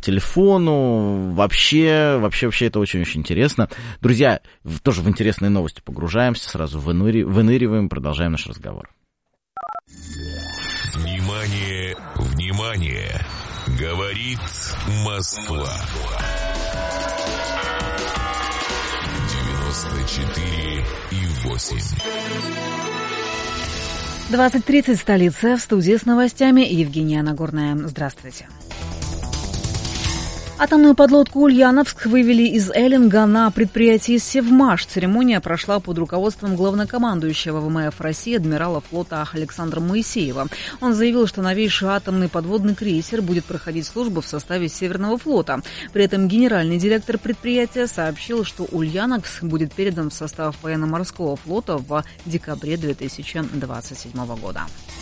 телефону. Вообще это очень-очень интересно. Друзья, тоже в интересные новости погружаемся, сразу выныриваем, продолжаем наш разговор. Внимание, внимание! Говорит Москва. 94,8. 20:30, столица, в студии с новостями Евгения Нагорная. Здравствуйте. Атомную подлодку «Ульяновск» вывели из Эллинга на предприятии «Севмаш». Церемония прошла под руководством главнокомандующего ВМФ России адмирала флота Александра Моисеева. Он заявил, что новейший атомный подводный крейсер будет проходить службу в составе Северного флота. При этом генеральный директор предприятия сообщил, что «Ульяновск» будет передан в состав военно-морского флота в декабре 2027 года.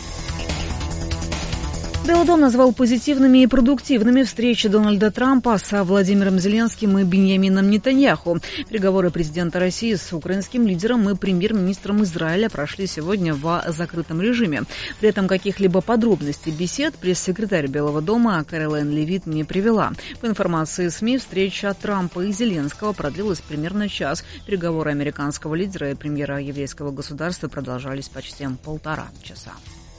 Белый дом назвал позитивными и продуктивными встречи Дональда Трампа с Владимиром Зеленским и Биньямином Нетаньяху. Переговоры президента России с украинским лидером и премьер-министром Израиля прошли сегодня в закрытом режиме. При этом каких-либо подробностей бесед пресс-секретарь Белого дома Кэролайн Левит не привела. По информации СМИ, встреча Трампа и Зеленского продлилась примерно час. Переговоры американского лидера и премьера еврейского государства продолжались почти 1,5 часа.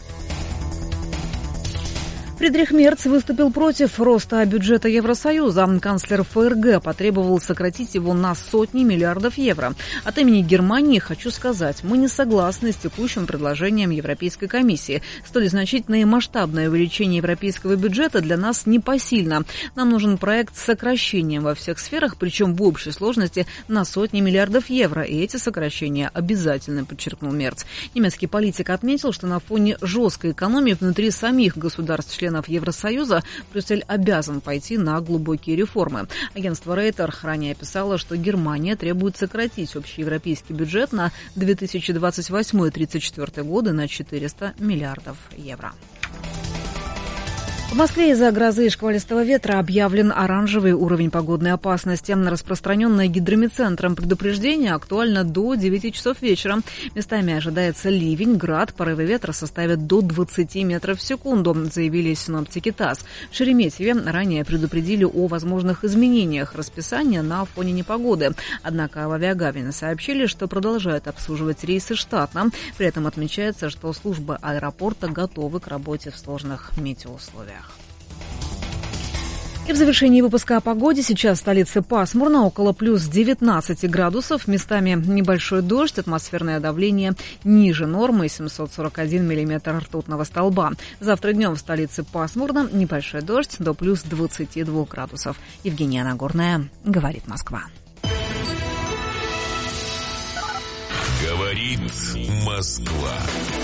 Фридрих Мерц выступил против роста бюджета Евросоюза. Канцлер ФРГ потребовал сократить его на сотни миллиардов евро. От имени Германии хочу сказать, мы не согласны с текущим предложением Европейской комиссии. Столь значительное и масштабное увеличение европейского бюджета для нас непосильно. Нам нужен проект с сокращением во всех сферах, причем в общей сложности на сотни миллиардов евро. И эти сокращения обязательны, подчеркнул Мерц. Немецкий политик отметил, что на фоне жесткой экономии внутри самих государств-членов Евросоюза Брюссель обязан пойти на глубокие реформы. Агентство Рейтер ранее писало, что Германия требует сократить общеевропейский бюджет на 2028-2034 годы на 400 миллиардов евро. В Москве из-за грозы и шквалистого ветра объявлен оранжевый уровень погодной опасности. Распространенное гидромедцентром предупреждение актуально до 9 часов вечера. Местами ожидается ливень, град, порывы ветра составят до 20 метров в секунду, заявили синоптики ТАСС. В Шереметьеве ранее предупредили о возможных изменениях расписания на фоне непогоды. Однако в Авиагавине сообщили, что продолжают обслуживать рейсы штатно. При этом отмечается, что службы аэропорта готовы к работе в сложных метеоусловиях. И в завершении выпуска о погоде. Сейчас в столице пасмурно, около плюс 19 градусов. Местами небольшой дождь, атмосферное давление ниже нормы, 741 миллиметр ртутного столба. Завтра днем в столице пасмурно, небольшой дождь, до плюс 22 градусов. Евгения Нагорная, говорит Москва. Говорит Москва.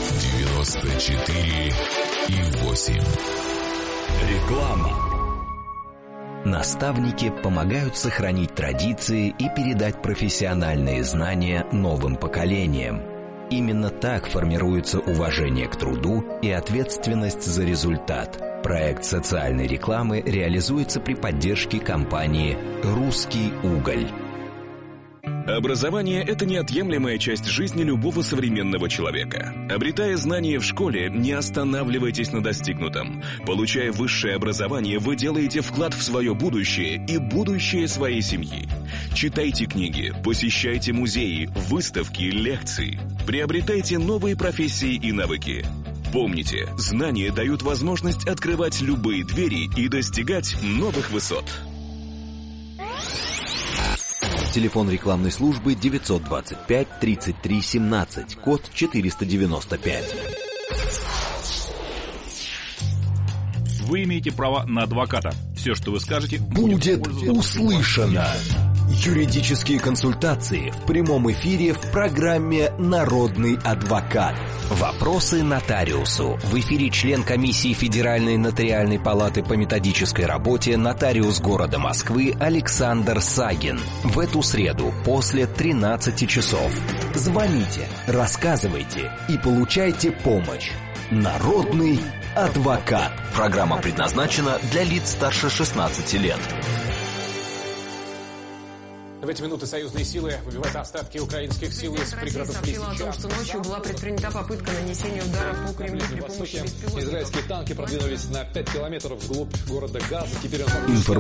94,8. Реклама. Наставники помогают сохранить традиции и передать профессиональные знания новым поколениям. Именно так формируется уважение к труду и ответственность за результат. Проект социальной рекламы реализуется при поддержке компании «Русский уголь». Образование – это неотъемлемая часть жизни любого современного человека. Обретая знания в школе, не останавливайтесь на достигнутом. Получая высшее образование, вы делаете вклад в свое будущее и будущее своей семьи. Читайте книги, посещайте музеи, выставки, лекции. Приобретайте новые профессии и навыки. Помните, знания дают возможность открывать любые двери и достигать новых высот. Телефон рекламной службы 925-33-17, код 495. Вы имеете право на адвоката. Все, что вы скажете, будет услышано. Юридические консультации в прямом эфире в программе «Народный адвокат». Вопросы нотариусу. В эфире член комиссии Федеральной нотариальной палаты по методической работе, нотариус города Москвы Александр Сагин. В эту среду после 13 часов. Звоните, рассказывайте и получайте помощь. Народный адвокат. Программа предназначена для лиц старше 16 лет. В эти минуты союзные силы выбивают остатки украинских сил из пригородов сообщила о том, что ночью была предпринята попытка нанесения удара по Кремлю при помощи беспилотников. Израильские танки продвинулись на 5 километров вглубь города Газа. Теперь